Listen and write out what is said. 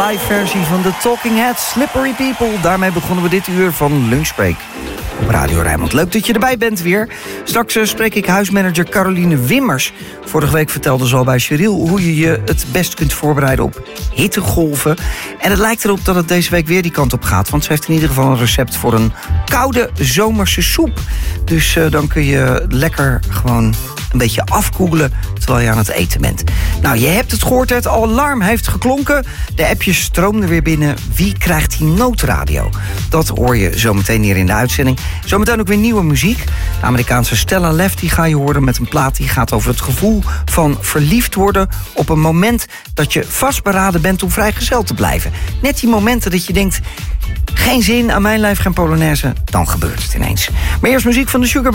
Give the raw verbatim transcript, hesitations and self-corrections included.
live versie van de Talking Heads, Slippery People. Daarmee begonnen we dit uur van Lunchbreak op Radio Rijnmond. Leuk dat je erbij bent weer. Straks uh, spreek ik huismanager Caroline Wimmers. Vorige week vertelde ze al bij Cheryl hoe je je het best kunt voorbereiden op hittegolven. En het lijkt erop dat het deze week weer die kant op gaat. Want ze heeft in ieder geval een recept voor een koude zomerse soep. Dus uh, dan kun je lekker gewoon een beetje afkoelen terwijl je aan het eten bent. Nou, je hebt het gehoord, het alarm heeft geklonken. De appjes stroomden weer binnen. Wie krijgt die noodradio? Dat hoor je zometeen hier in de uitzending. Zometeen ook weer nieuwe muziek. De Amerikaanse Stella Lefty ga je horen met een plaat die gaat over het gevoel van verliefd worden op een moment dat je vastberaden bent om vrijgezel te blijven. Net die momenten dat je denkt, geen zin, aan mijn lijf geen Polonaise, dan gebeurt het ineens. Maar eerst muziek van de Sugar